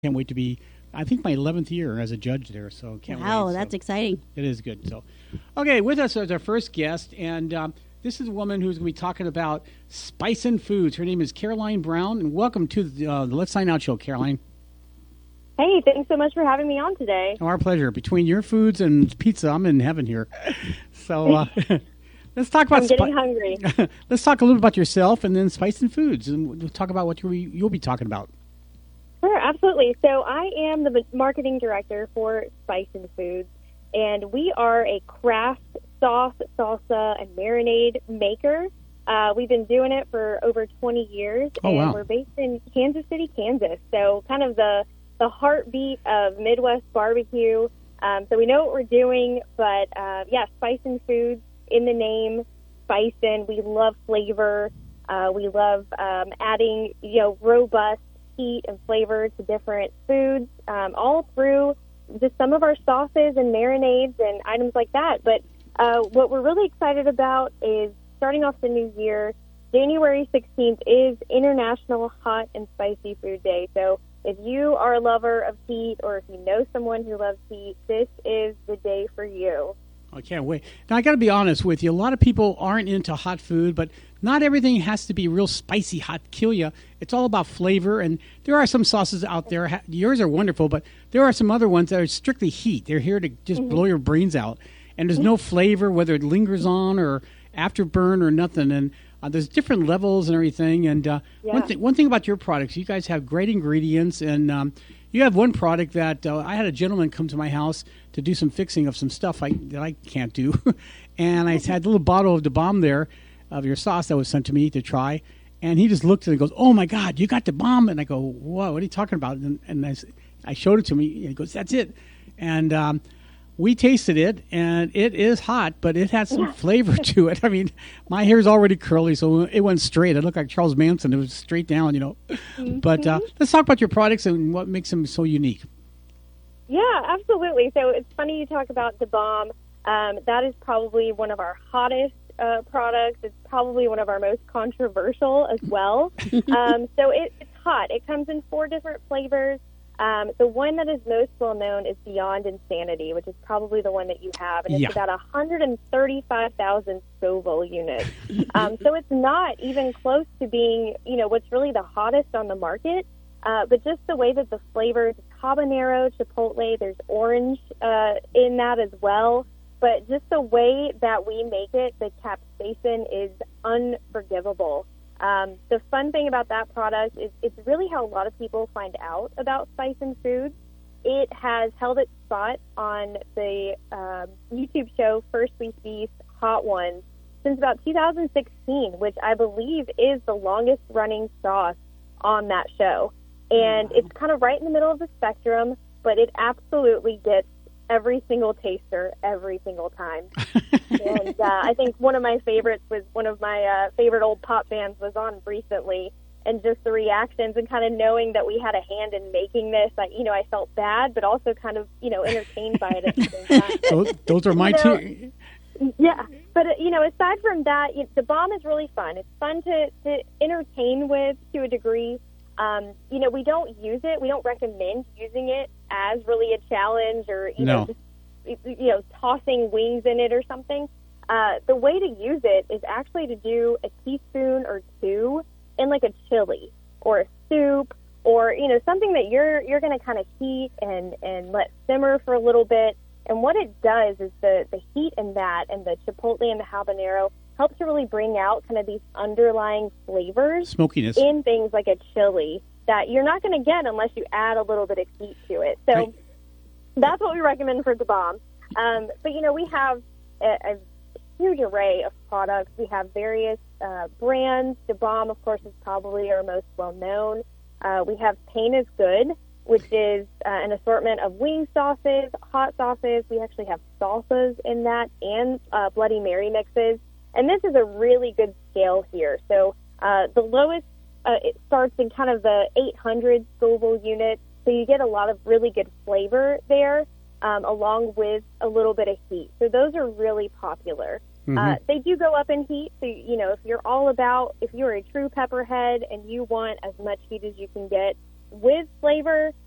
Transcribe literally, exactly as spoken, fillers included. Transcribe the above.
Can't wait to be, I think, my eleventh year as a judge there, so can't wait. Wow, So that's exciting. It is good. So, okay, with us is our first guest, and um, this is a woman who's going to be talking about spice and foods. Her name is Caroline Brown, and welcome to the, uh, the Let's Sign Out show, Caroline. Hey, thanks so much for having me on today. Oh, our pleasure. Between your foods and pizza, I'm in heaven here. So uh, let's talk about. I'm getting spi- hungry. Let's talk a little bit about yourself, and then spice and foods, and we'll talk about what you'll, you'll be talking about. Sure, absolutely. So I am the marketing director for Spice and Foods, and we are a craft sauce, salsa, and marinade maker. Uh, we've been doing it for over twenty years, Oh, and wow. we're based in Kansas City, Kansas. So kind of the, the heartbeat of Midwest barbecue. Um, so we know what we're doing, but uh, yeah, Spice and Foods in the name, Spicin'. We love flavor. Uh, we love um, adding, you know, robust heat and flavor to different foods, um, all through just some of our sauces and marinades and items like that. But uh, what we're really excited about is starting off the new year. January sixteenth is International Hot and Spicy Food Day. So if you are a lover of heat or if you know someone who loves heat, this is the day for you. I can't wait. Now, I got to be honest with you. A lot of people aren't into hot food, but not everything has to be real spicy hot to kill you. It's all about flavor, and there are some sauces out there. Ha- Yours are wonderful, but there are some other ones that are strictly heat. They're here to just blow your brains out, and there's no flavor, whether it lingers on or afterburn or nothing. And uh, there's different levels and everything. And uh, one, Yeah. th- one thing about your products, you guys have great ingredients, and um, you have one product that uh, I had a gentleman come to my house to do some fixing of some stuff I, that I can't do. And I had a little bottle of the bomb there of your sauce that was sent to me to try. And he just looked at it and goes, "Oh, my God, you got the bomb." And I go, "Whoa, what are you talking about?" And, and I, s- I showed it to me. And he goes, "That's it." And um, we tasted it, and it is hot, but it has some flavor to it. I mean, my hair's already curly, so it went straight. I look like Charles Manson. It was straight down, you know. But uh, let's talk about your products and what makes them so unique. Yeah, absolutely. So it's funny you talk about the bomb. Um, that is probably one of our hottest uh, products. It's probably one of our most controversial as well. um, so it, it's hot. It comes in four different flavors. Um, the one that is most well known is Beyond Insanity, which is probably the one that you have, and it's Yeah. about one hundred thirty-five thousand Scoville units. um, so it's not even close to being, you know, what's really the hottest on the market. Uh, but just the way that the flavors, habanero, chipotle, there's orange uh, in that as well. But just the way that we make it, the capsaicin is unforgivable. Um, the fun thing about that product is it's really how a lot of people find out about Spice and Foods. It has held its spot on the um, YouTube show First We Feast Hot Ones since about two thousand sixteen, which I believe is the longest running sauce on that show. And it's kind of right in the middle of the spectrum, but it absolutely gets every single taster every single time. And uh, I think one of my favorites was one of my uh, favorite old pop bands was on recently, and just the reactions and kind of knowing that we had a hand in making this, I, you know, I felt bad, but also kind of, you know, entertained by it at the same time. Those, those are my You know, two. Yeah, but, uh, you know, aside from that, you, the bomb is really fun. It's fun to, to entertain with to a degree. Um, you know, we don't use it. We don't recommend using it as really a challenge or, you No. know, just, you know, tossing wings in it or something. Uh, the way to use it is actually to do a teaspoon or two in like a chili or a soup or, you know, something that you're you're going to kind of heat and, and let simmer for a little bit. And what it does is the, the heat in that and the chipotle and the habanero helps to really bring out kind of these underlying flavors Smokiness. in things like a chili that you're not going to get unless you add a little bit of heat to it. So Right. that's what we recommend for the bomb. Um, but, you know, we have a, a huge array of products. We have various uh, brands. The bomb, of course, is probably our most well-known. Uh, we have Pain is Good, which is uh, an assortment of wing sauces, hot sauces. We actually have salsas in that and uh, Bloody Mary mixes. And this is a really good scale here. So uh, the lowest, uh, it starts in kind of the eight hundred Scoville units. So you get a lot of really good flavor there, um, along with a little bit of heat. So those are really popular. Mhm. Uh, they do go up in heat. So, you know, if you're all about, if you're a true pepperhead and you want as much heat as you can get with flavor,